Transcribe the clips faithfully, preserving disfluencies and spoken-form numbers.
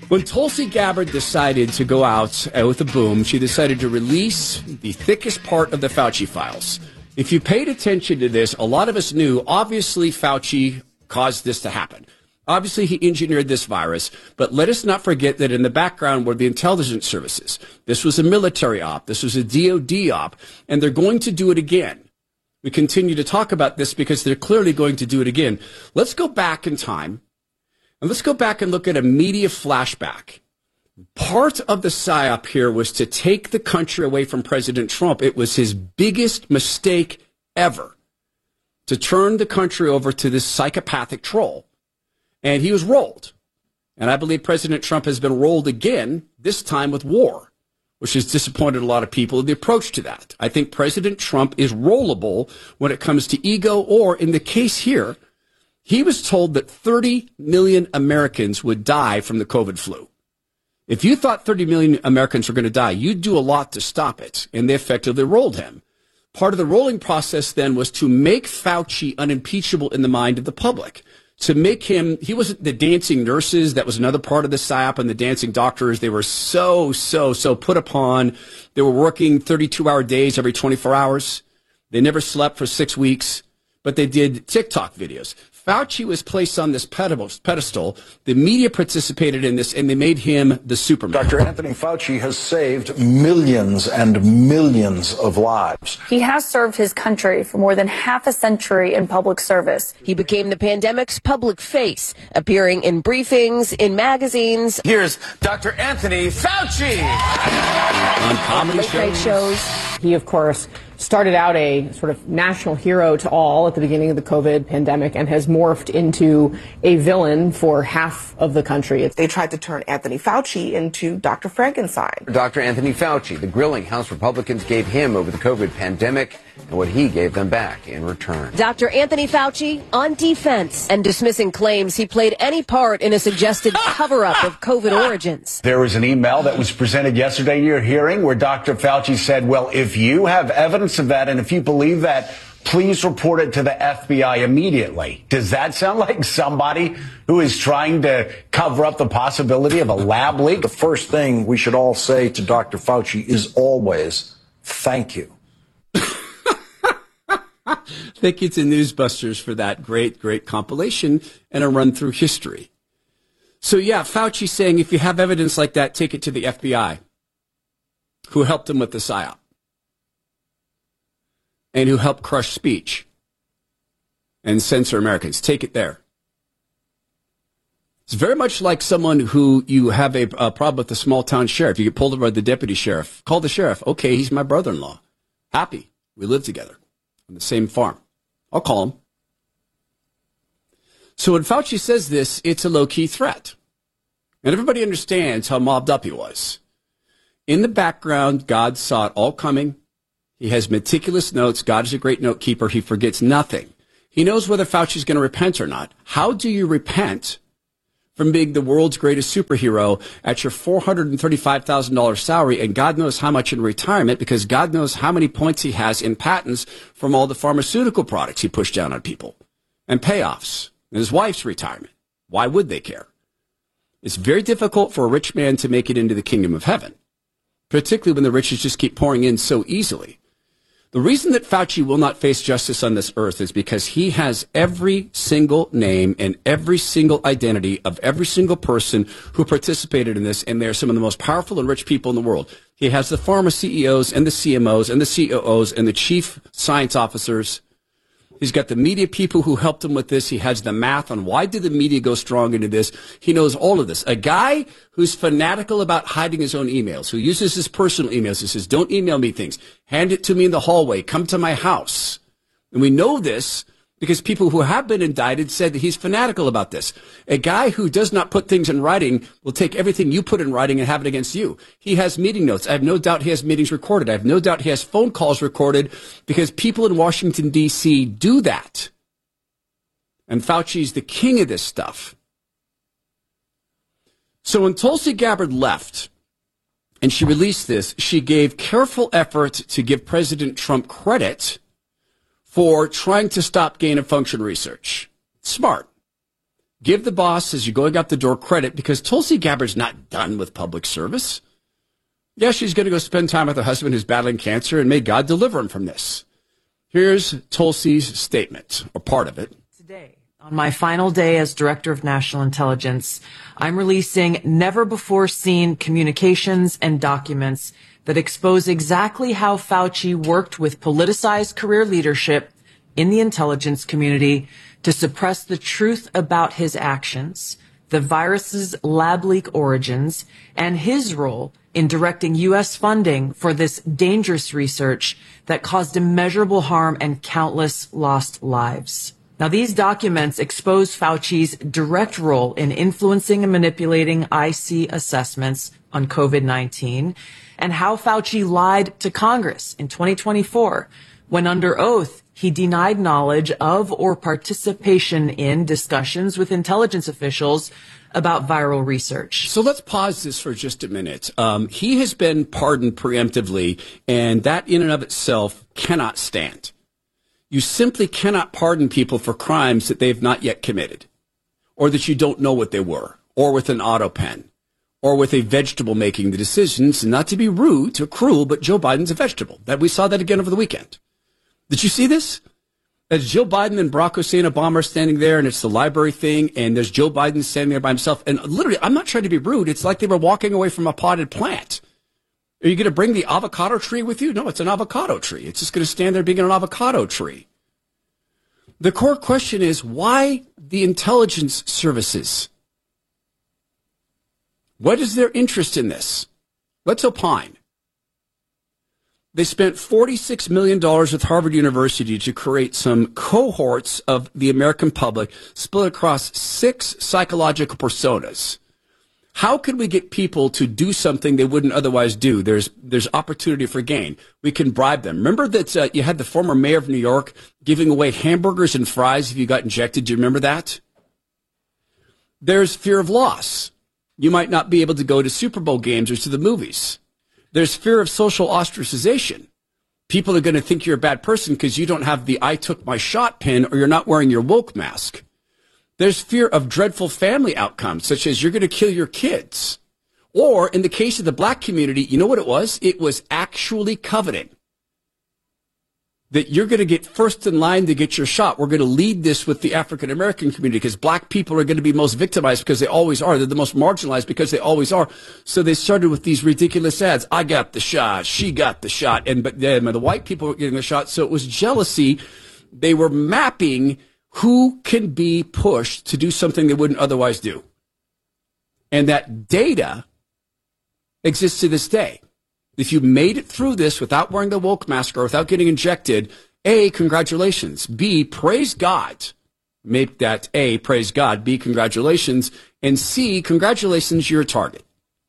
When Tulsi Gabbard decided to go out uh, with a boom, she decided to release the thickest part of the Fauci files. If you paid attention to this, a lot of us knew, obviously, Fauci caused this to happen. Obviously, he engineered this virus, but let us not forget that in the background were the intelligence services. This was a military op. This was a D O D op, and they're going to do it again. We continue to talk about this because they're clearly going to do it again. Let's go back in time. And let's go back and look at a media flashback. Part of the psyop here was to take the country away from President Trump. It was his biggest mistake ever to turn the country over to this psychopathic troll. And he was rolled. And I believe President Trump has been rolled again, this time with war, which has disappointed a lot of people in the approach to that. I think President Trump is rollable when it comes to ego, or in the case here, he was told that thirty million Americans would die from the COVID flu. If you thought thirty million Americans were going to die, you'd do a lot to stop it. And they effectively rolled him. Part of the rolling process then was to make Fauci unimpeachable in the mind of the public. To make him, he wasn't the dancing nurses. That was another part of the psyop, and the dancing doctors. They were so, so, so put upon. They were working thirty-two hour days every twenty-four hours. They never slept for six weeks, but they did TikTok videos. Fauci was placed on this pedestal. The media participated in this, and they made him the Superman. Doctor Anthony Fauci has saved millions and millions of lives. He has served his country for more than half a century in public service. He became the pandemic's public face, appearing in briefings, in magazines. Here's Doctor Anthony Fauci. On comedy late night shows. He, of course, started out a sort of national hero to all at the beginning of the COVID pandemic and has morphed into a villain for half of the country. They tried to turn Anthony Fauci into Doctor Frankenstein. Doctor Anthony Fauci, the grilling House Republicans gave him over the COVID pandemic and what he gave them back in return. Doctor Anthony Fauci on defense and dismissing claims he played any part in a suggested cover-up of COVID origins. There was an email that was presented yesterday in your hearing where Doctor Fauci said, well, if you have evidence of that, and if you believe that, please report it to the F B I immediately. Does that sound like somebody who is trying to cover up the possibility of a lab leak? The first thing we should all say to Doctor Fauci is always, thank you. Thank you to Newsbusters for that great, great compilation and a run through history. So yeah, Fauci saying if you have evidence like that, take it to the F B I, who helped him with the psyop. And who helped crush speech and censor Americans. Take it there. It's very much like someone who you have a, a problem with the small town sheriff. You get pulled over by the deputy sheriff. Call the sheriff. Okay, he's my brother-in-law. Happy. We live together on the same farm. I'll call him. So when Fauci says this, it's a low-key threat. And everybody understands how mobbed up he was. In the background, God saw it all coming. He has meticulous notes. God is a great note keeper. He forgets nothing. He knows whether Fauci's going to repent or not. How do you repent from being the world's greatest superhero at your four hundred thirty-five thousand dollars salary and God knows how much in retirement because God knows how many points he has in patents from all the pharmaceutical products he pushed down on people and payoffs and his wife's retirement? Why would they care? It's very difficult for a rich man to make it into the kingdom of heaven, particularly when the riches just keep pouring in so easily. The reason that Fauci will not face justice on this earth is because he has every single name and every single identity of every single person who participated in this, and they're some of the most powerful and rich people in the world. He has the pharma C E Os and the C M Os and the C O Os and the chief science officers. He's got the media people who helped him with this. He has the math on why did the media go strong into this. He knows all of this. A guy who's fanatical about hiding his own emails, who uses his personal emails. He says, don't email me things. Hand it to me in the hallway. Come to my house. And we know this because people who have been indicted said that he's fanatical about this. A guy who does not put things in writing will take everything you put in writing and have it against you. He has meeting notes. I have no doubt he has meetings recorded. I have no doubt he has phone calls recorded because people in Washington, D C do that. And Fauci's the king of this stuff. So when Tulsi Gabbard left and she released this, she gave careful effort to give President Trump credit for trying to stop gain-of-function research. Smart. Give the boss, as you're going out the door, credit, because Tulsi Gabbard's not done with public service. Yeah, she's going to go spend time with her husband who's battling cancer, and may God deliver him from this. Here's Tulsi's statement, or part of it. Today, on my final day as Director of National Intelligence, I'm releasing never-before-seen communications and documents that expose exactly how Fauci worked with politicized career leadership in the intelligence community to suppress the truth about his actions, the virus's lab leak origins, and his role in directing U S funding for this dangerous research that caused immeasurable harm and countless lost lives. Now, these documents expose Fauci's direct role in influencing and manipulating I C assessments on COVID nineteen, and how Fauci lied to Congress in twenty twenty-four when under oath he denied knowledge of or participation in discussions with intelligence officials about viral research. So let's pause this for just a minute. Um, he has been pardoned preemptively, and that in and of itself cannot stand. You simply cannot pardon people for crimes that they have not yet committed, or that you don't know what they were, or with an auto pen, or with a vegetable making the decisions. And not to be rude or cruel, but Joe Biden's a vegetable. That we saw that again over the weekend. Did you see this? As Joe Biden and Barack Hussein Obama are standing there, and it's the library thing, and there's Joe Biden standing there by himself. And literally, I'm not trying to be rude. It's like they were walking away from a potted plant. Are you going to bring the avocado tree with you? No, it's an avocado tree. It's just going to stand there being an avocado tree. The core question is, why the intelligence services? What is their interest in this? Let's opine. They spent forty-six million dollars with Harvard University to create some cohorts of the American public split across six psychological personas. How could we get people to do something they wouldn't otherwise do? There's there's opportunity for gain. We can bribe them. Remember that uh, you had the former mayor of New York giving away hamburgers and fries if you got injected? Do you remember that? There's fear of loss. You might not be able to go to Super Bowl games or to the movies. There's fear of social ostracization. People are going to think you're a bad person because you don't have the I took my shot pin, or you're not wearing your woke mask. There's fear of dreadful family outcomes, such as you're going to kill your kids. Or in the case of the black community, you know what it was? It was actually coveting. That you're going to get first in line to get your shot. We're going to lead this with the African American community because black people are going to be most victimized because they always are. They're the most marginalized because they always are. So they started with these ridiculous ads. I got the shot. She got the shot. And but then the white people were getting the shot. So it was jealousy. They were mapping who can be pushed to do something they wouldn't otherwise do. And that data exists to this day. If you made it through this without wearing the woke mask or without getting injected, A, congratulations. B, praise God. Make that A, praise God. B, congratulations. And C, congratulations, you're a target.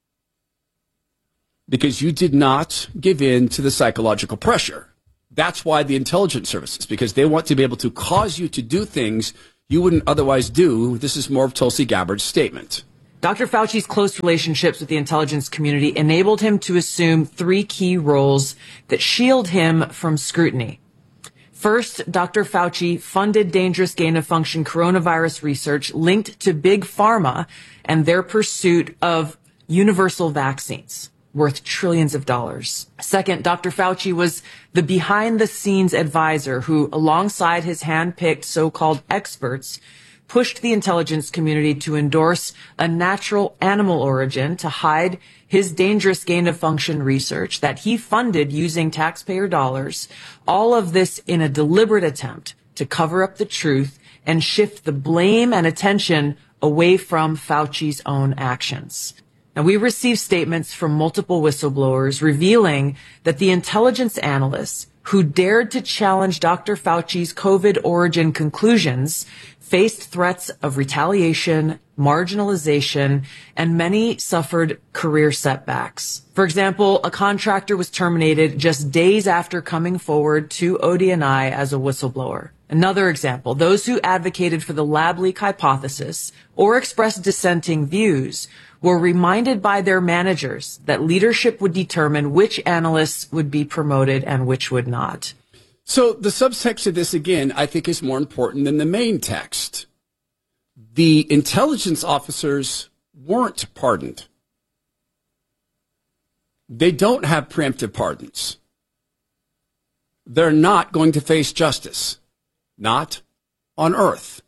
Because you did not give in to the psychological pressure. That's why the intelligence services, because they want to be able to cause you to do things you wouldn't otherwise do. This is more of Tulsi Gabbard's statement. Doctor Fauci's close relationships with the intelligence community enabled him to assume three key roles that shield him from scrutiny. First, Doctor Fauci funded dangerous gain-of-function coronavirus research linked to Big Pharma and their pursuit of universal vaccines worth trillions of dollars. Second, Doctor Fauci was the behind-the-scenes advisor who, alongside his hand-picked so-called experts, pushed the intelligence community to endorse a natural animal origin to hide his dangerous gain-of-function research that he funded using taxpayer dollars, all of this in a deliberate attempt to cover up the truth and shift the blame and attention away from Fauci's own actions. Now, we received statements from multiple whistleblowers revealing that the intelligence analysts who dared to challenge Doctor Fauci's COVID origin conclusions faced threats of retaliation, marginalization, and many suffered career setbacks. For example, a contractor was terminated just days after coming forward to O D N I as a whistleblower. Another example, those who advocated for the lab leak hypothesis or expressed dissenting views were reminded by their managers that leadership would determine which analysts would be promoted and which would not. So the subtext of this, again, I think is more important than the main text. The intelligence officers weren't pardoned. They don't have preemptive pardons. They're not going to face justice. Not on earth.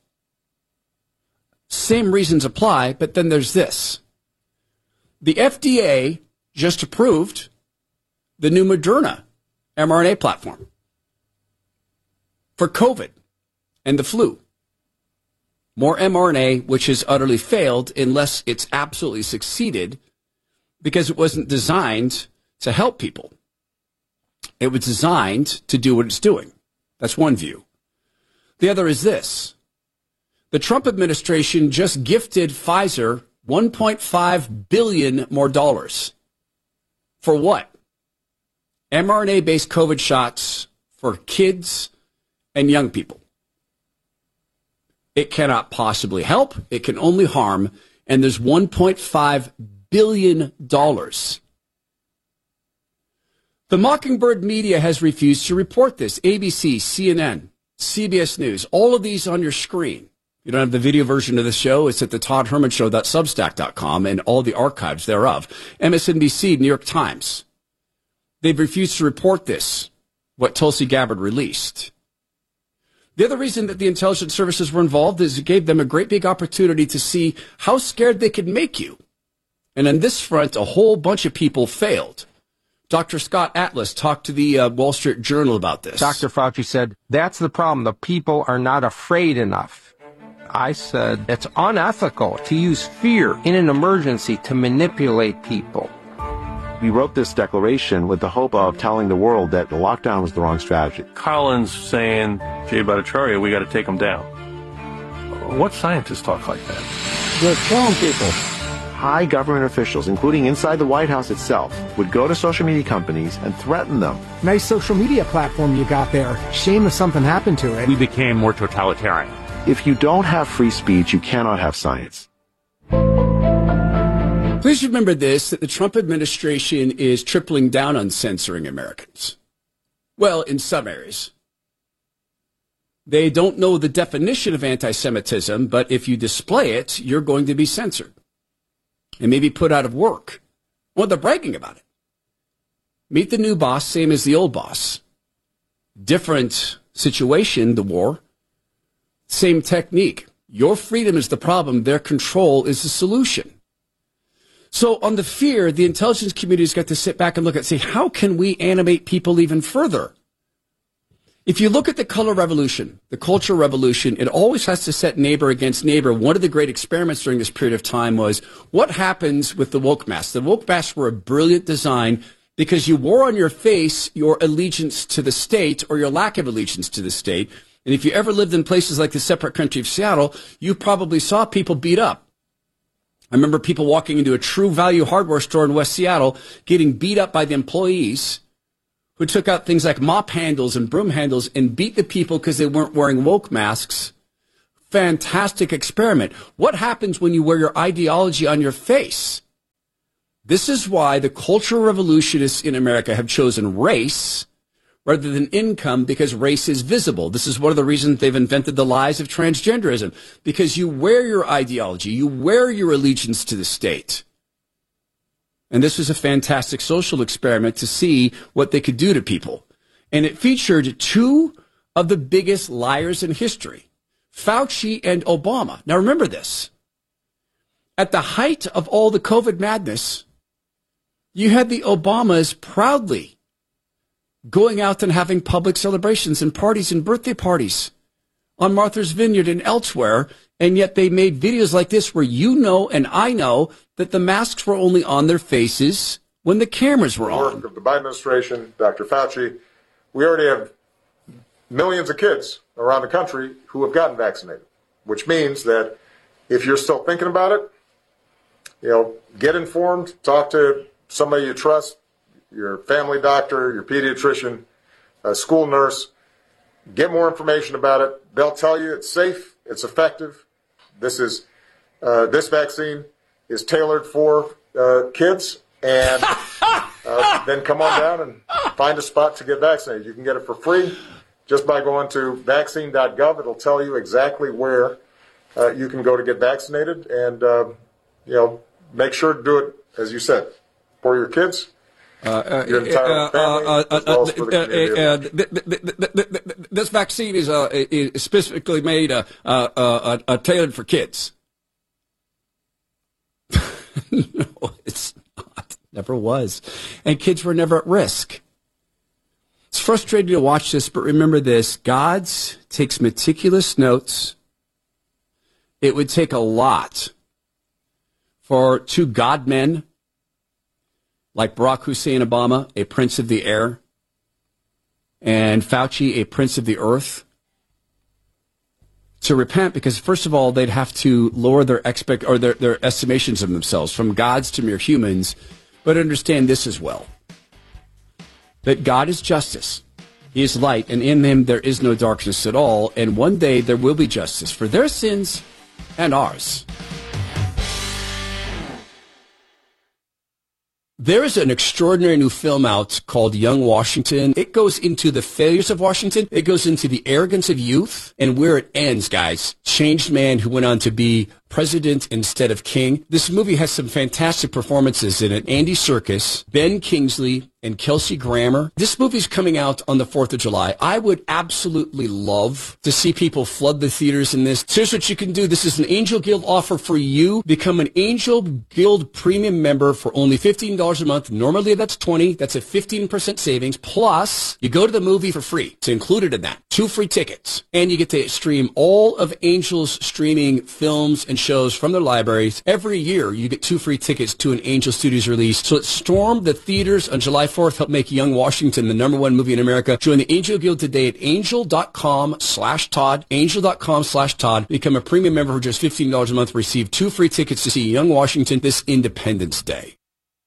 Same reasons apply, but then there's this. The F D A just approved the new Moderna mRNA platform for COVID and the flu. More mRNA, which has utterly failed unless it's absolutely succeeded because it wasn't designed to help people. It was designed to do what it's doing. That's one view. The other is this. The Trump administration just gifted Pfizer one point five billion dollars more dollars. For what? mRNA-based COVID shots for kids and young people. It cannot possibly help. It can only harm. And there's one point five billion dollars. The Mockingbird media has refused to report this. A B C, C N N, C B S News, all of these on your screen. You don't have the video version of the show. It's at the todd herman show dot substack dot com and all the archives thereof. M S N B C, New York Times. They've refused to report this, what Tulsi Gabbard released. The other reason that the intelligence services were involved is it gave them a great big opportunity to see how scared they could make you. And on this front, a whole bunch of people failed. Doctor Scott Atlas talked to the uh, Wall Street Journal about this. Doctor Fauci said, that's the problem. The people are not afraid enough. I said, it's unethical to use fear in an emergency to manipulate people. We wrote this declaration with the hope of telling the world that the lockdown was the wrong strategy. Collins saying, Jay Bhattacharya, we got to take them down. What scientists talk like that? They're killing people. High government officials, including inside the White House itself, would go to social media companies and threaten them. Nice social media platform you got there. Shame if something happened to it. We became more totalitarian. If you don't have free speech, you cannot have science. Please remember this, that the Trump administration is tripling down on censoring Americans. Well, in some areas. They don't know the definition of anti-Semitism, but if you display it, you're going to be censored and maybe put out of work. Well, they're bragging about it. Meet the new boss, same as the old boss. Different situation, the war. Same technique. Your freedom is the problem. Their control is the solution. So on the fear, the intelligence community's got to sit back and look at, say, how can we animate people even further? If you look at the color revolution, the culture revolution, it always has to set neighbor against neighbor. One of the great experiments during this period of time was what happens with the woke masks. The woke masks were a brilliant design because you wore on your face your allegiance to the state or your lack of allegiance to the state. And if you ever lived in places like the separate country of Seattle, you probably saw people beat up. I remember people walking into a True Value hardware store in West Seattle getting beat up by the employees who took out things like mop handles and broom handles and beat the people because they weren't wearing woke masks. Fantastic experiment. What happens when you wear your ideology on your face? This is why the cultural revolutionists in America have chosen race rather than income, because race is visible. This is one of the reasons they've invented the lies of transgenderism, because you wear your ideology, you wear your allegiance to the state. And this was a fantastic social experiment to see what they could do to people. And it featured two of the biggest liars in history, Fauci and Obama. Now remember this. At the height of all the COVID madness, you had the Obamas proudly going out and having public celebrations and parties and birthday parties on Martha's Vineyard and elsewhere, and yet they made videos like this where you know and I know that the masks were only on their faces when the cameras were on. Work of the Biden administration, Doctor Fauci, we already have millions of kids around the country who have gotten vaccinated, which means that if you're still thinking about it, you know, get informed, talk to somebody you trust, your family doctor, your pediatrician, a school nurse. Get more information about it. They'll tell you it's safe, it's effective. This is uh, this vaccine is tailored for uh, kids, and uh, then come on down and find a spot to get vaccinated. You can get it for free just by going to vaccine dot gov. It'll tell you exactly where uh, you can go to get vaccinated, and uh, you know, make sure to do it, as you said, for your kids, uh, your entire family, as well as for the community. This vaccine is, uh, is specifically made uh, uh, uh, uh, tailored for kids. No, it's not. Never was. And kids were never at risk. It's frustrating to watch this, but remember this. God takes meticulous notes. It would take a lot for two God men like Barack Hussein Obama, a prince of the air, and Fauci, a prince of the earth, to repent, because first of all, they'd have to lower their expect or their, their estimations of themselves from gods to mere humans, but understand this as well, that God is justice. He is light, and in him there is no darkness at all, and one day there will be justice for their sins and ours. There is an extraordinary new film out called Young Washington. It goes into the failures of Washington. It goes into the arrogance of youth and where it ends, guys. Changed man who went on to be president instead of king. This movie has some fantastic performances in it. Andy Serkis, Ben Kingsley, and Kelsey Grammer. This movie's coming out on the fourth of July. I would absolutely love to see people flood the theaters in this. So here's what you can do. This is an Angel Guild offer for you. Become an Angel Guild premium member for only fifteen dollars a month. Normally that's twenty dollars. That's a fifteen percent savings. Plus, you go to the movie for free. It's included in that. Two free tickets. And you get to stream all of Angel's streaming films and shows from their libraries. Every year, you get two free tickets to an Angel Studios release. So let's storm the theaters on July fourth. Help make Young Washington the number one movie in America. Join the Angel Guild today at angel.com slash Todd. Angel.com slash Todd. Become a premium member for just fifteen dollars a month. Receive two free tickets to see Young Washington this Independence Day.